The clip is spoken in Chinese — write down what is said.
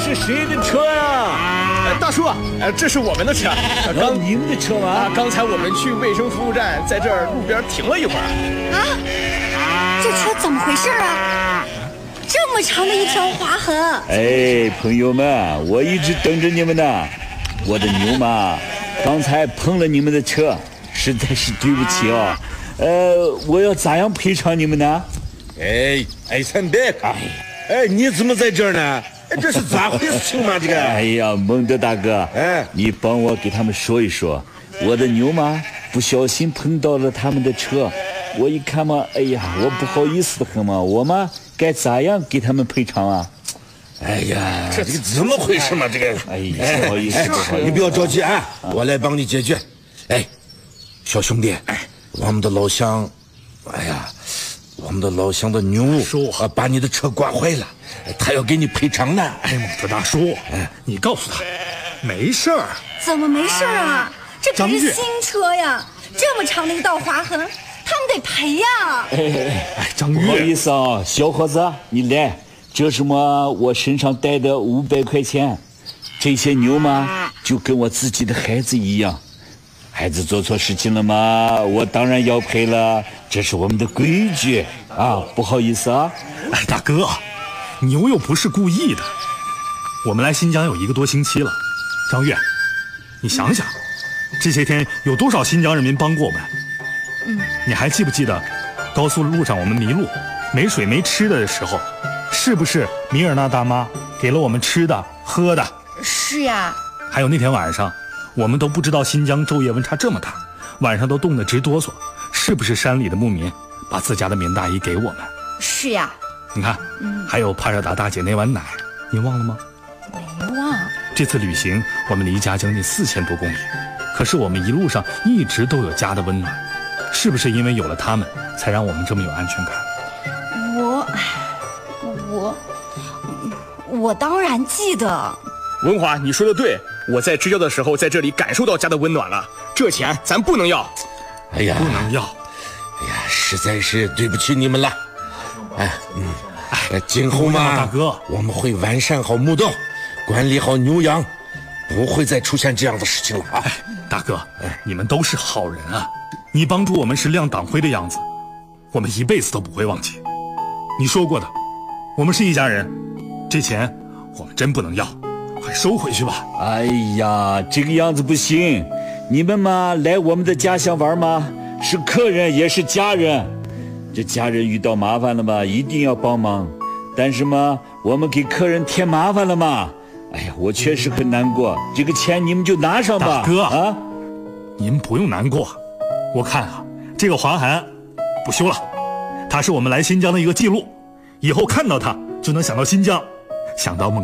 是谁的车呀？ 大叔，这是我们的车。 你们的车吗？ 刚才我们去卫生服务站，在这儿路边停了一会儿。 这车怎么回事啊？这么长的一条划痕。 哎，朋友们，我一直等着你们呢。我的牛妈刚才碰了你们的车，实在是对不起哦。我要咋样赔偿你们呢？ 哎，陈别看，你怎么在这儿呢？这是咋回事情嘛？这个， 哎呀，蒙德大哥，你帮我给他们说一说，我的牛妈不小心碰到了他们的车，我一看嘛，哎呀，我不好意思的很嘛，我嘛该咋样给他们赔偿啊？ 哎呀，这怎么回事嘛？这个， 哎呀，不好意思， 你不要着急啊，我来帮你解决。小兄弟，我们的老乡，我们的老乡的牛把你的车刮坏了，他要给你赔偿呢。 蒙特大叔，你告诉他没事儿。 怎么没事儿啊？这可是新车呀，这么长的一道划痕，他们得赔呀。 张玉， 不好意思啊，小伙子，你来，这是我身上带的500块钱，这些牛嘛就跟我自己的孩子一样。孩子做错事情了嘛，我当然要赔了，这是我们的规矩啊！不好意思啊。 大哥，牛又不是故意的。我们来新疆有1个多星期了，张月，你想想，这些天有多少新疆人民帮过我们？你还记不记得高速路上我们迷路、没水没吃的时候，是不是米尔纳大妈给了我们吃的、喝的？ 是呀。 还有那天晚上，我们都不知道新疆昼夜温差这么大，晚上都冻得直哆嗦，是不是山里的牧民把自家的棉大衣给我们？ 是呀。 你看，还有帕热达大姐那碗奶，你忘了吗？ 没忘。 这次旅行我们离家将近4000多公里，可是我们一路上一直都有家的温暖，是不是因为有了他们，才让我们这么有安全感？ 我当然记得。 文华，你说的对，我在支教的时候在这里感受到家的温暖了，这钱咱不能要。 哎呀， 不能要。 实在是对不起你们了。今后嘛， 大哥， 我们会完善好牧道，管理好牛羊，不会再出现这样的事情了啊！ 大哥，你们都是好人啊！你帮助我们是亮党徽的样子，我们一辈子都不会忘记。你说过的，我们是一家人，这钱我们真不能要，快收回去吧。 哎呀，这个样子不行，你们嘛来我们的家乡玩嘛，是客人也是家人，这家人遇到麻烦了嘛，一定要帮忙。但是嘛，我们给客人添麻烦了嘛，哎呀，我确实很难过。这个钱你们就拿上吧。 大哥啊， 您不用难过，我看这个划痕不修了，它是我们来新疆的一个记录，以后看到它就能想到新疆，想到